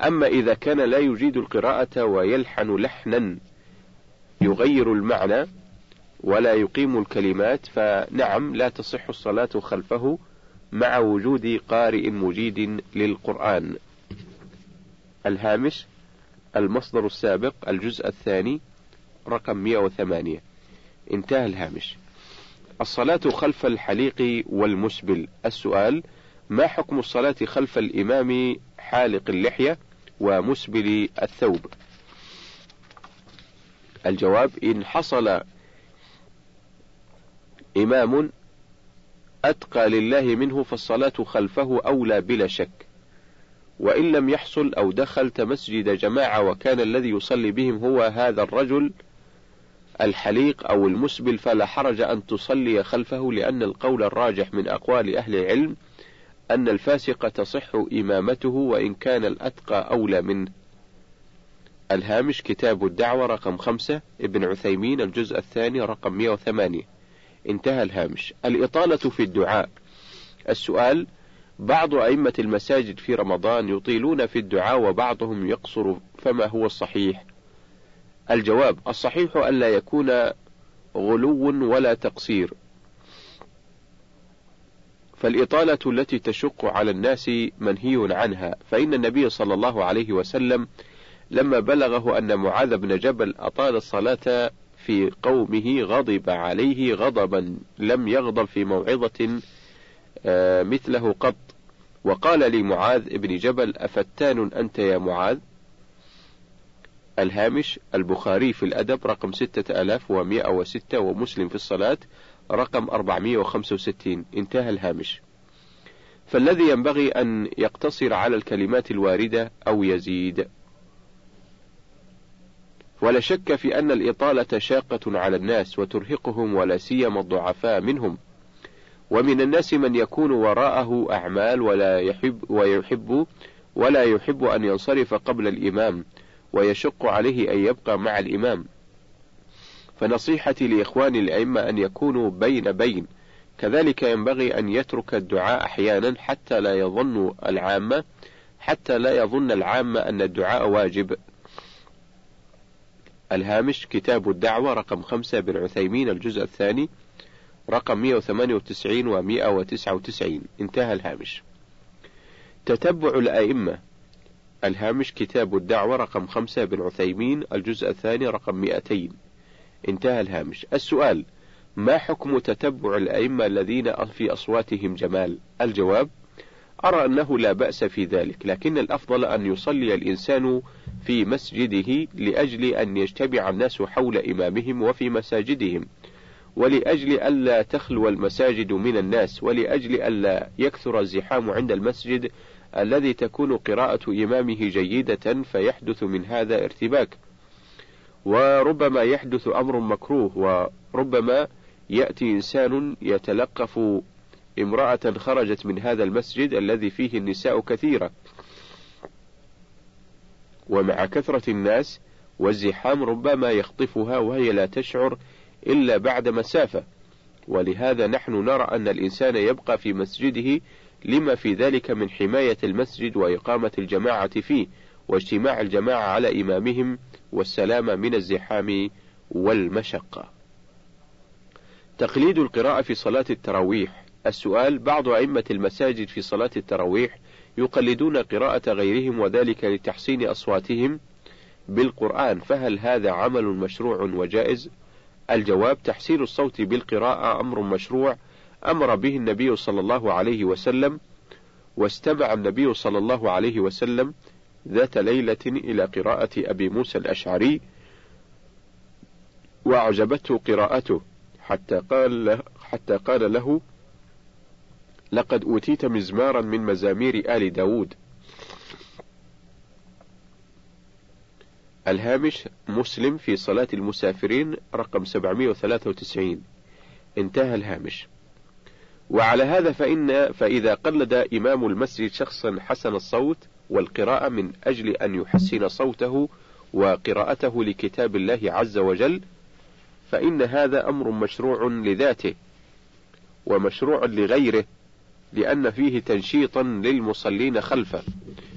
أما إذا كان لا يجيد القراءة ويلحن لحنا يغير المعنى ولا يقيم الكلمات، فنعم لا تصح الصلاة خلفه مع وجود قارئ مجيد للقرآن. الهامش: المصدر السابق الجزء الثاني رقم 108. انتهى الهامش. الصلاة خلف الحليق والمسبل. السؤال: ما حكم الصلاة خلف الإمام حالق اللحية ومسبل الثوب؟ الجواب: إن حصل إمام أتقى لله منه فالصلاة خلفه أولى بلا شك، وإن لم يحصل أو دخلت مسجد جماعة وكان الذي يصلي بهم هو هذا الرجل الحليق أو المسبل فلا حرج أن تصلي خلفه، لأن القول الراجح من أقوال أهل العلم أن الفاسق تصح إمامته وإن كان الأتقى أولى منه. الهامش: كتاب الدعوة رقم 5 ابن عثيمين الجزء الثاني رقم 108. انتهى الهامش. الإطالة في الدعاء. السؤال: بعض أئمة المساجد في رمضان يطيلون في الدعاء وبعضهم يقصر، فما هو الصحيح؟ الجواب: الصحيح ألا يكون غلو ولا تقصير، فالإطالة التي تشق على الناس منهي عنها، فإن النبي صلى الله عليه وسلم لما بلغه أن معاذ بن جبل أطال الصلاة في قومه غضب عليه غضبا لم يغضب في موعظة مثله قط، وقال لمعاذ بن جبل: أفتان أنت يا معاذ؟ الهامش: البخاري في الأدب رقم 6106 ومسلم في الصلاة رقم 465. انتهى الهامش. فالذي ينبغي أن يقتصر على الكلمات الواردة أو يزيد. ولا شك في أن الإطالة شاقة على الناس وترهقهم ولا سيما الضعفاء منهم، ومن الناس من يكون وراءه أعمال ولا يحب أن ينصرف قبل الإمام ويشق عليه أن يبقى مع الإمام. فنصيحتي لإخواني الأئمة أن يكونوا بين، كذلك ينبغي أن يترك الدعاء أحيانا حتى لا يظن العامة أن الدعاء واجب. الهامش: كتاب الدعوة رقم 5 بن عثيمين الجزء الثاني رقم 198 و 199. انتهى الهامش. تتبع الأئمة. الهامش: كتاب الدعوة رقم 5 بن عثيمين الجزء الثاني رقم 200. انتهى الهامش. السؤال: ما حكم تتبع الأئمة الذين في أصواتهم جمال؟ الجواب: أرى أنه لا بأس في ذلك، لكن الأفضل أن يصلي الإنسان في مسجده لأجل أن يجتمع الناس حول إمامهم وفي مساجدهم، ولأجل ألا تخلو المساجد من الناس، ولأجل ألا يكثر الزحام عند المسجد الذي تكون قراءة إمامه جيدة فيحدث من هذا ارتباك، وربما يحدث أمر مكروه، وربما يأتي إنسان يتلقف امرأة خرجت من هذا المسجد الذي فيه النساء كثيرة، ومع كثرة الناس والزحام ربما يخطفها وهي لا تشعر إلا بعد مسافة، ولهذا نحن نرى أن الإنسان يبقى في مسجده لما في ذلك من حماية المسجد وإقامة الجماعة فيه واجتماع الجماعة على إمامهم والسلامة من الزحام والمشقة. تقليد القراءة في صلاة التراويح. السؤال: بعض أئمة المساجد في صلاة التراويح يقلدون قراءة غيرهم وذلك لتحسين أصواتهم بالقرآن، فهل هذا عمل مشروع وجائز؟ الجواب: تحسين الصوت بالقراءة أمر مشروع أمر به النبي صلى الله عليه وسلم، واستمع النبي صلى الله عليه وسلم ذات ليلة إلى قراءة أبي موسى الأشعري وأعجبته قراءته حتى قال له: لقد أوتيت مزمارا من مزامير آل داود. الهامش: مسلم في صلاة المسافرين رقم 793. انتهى الهامش. وعلى هذا فإذا قلد إمام المسجد شخصا حسن الصوت والقراءة من أجل أن يحسن صوته وقراءته لكتاب الله عز وجل، فإن هذا أمر مشروع لذاته ومشروع لغيره، لأن فيه تنشيطا للمصلين خلفه،